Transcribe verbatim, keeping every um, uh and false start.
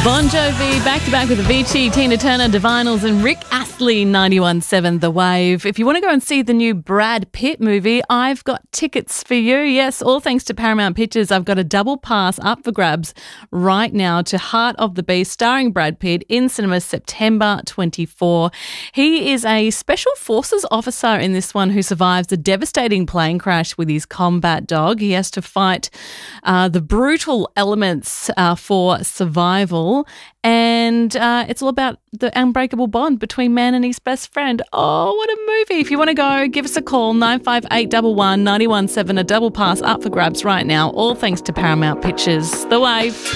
Bon Jovi back-to-back with Avicii, Tina Turner, Divinals and Rick Astley, ninety-one point seven The Wave. If you want to go and see the new Brad Pitt movie, I've got tickets for you. Yes, all thanks to Paramount Pictures. I've got a double pass up for grabs right now to Heart of the Beast starring Brad Pitt in cinemas September twenty-fourth. He is a Special Forces officer in this one who survives a devastating plane crash with his combat dog. He has to fight uh, the brutal elements uh, for survival. And uh, it's all about the unbreakable bond between man and his best friend. Oh, what a movie. If you want to go, give us a call, nine five eight one one, nine one seven, a double pass up for grabs right now, all thanks to Paramount Pictures. The Wave.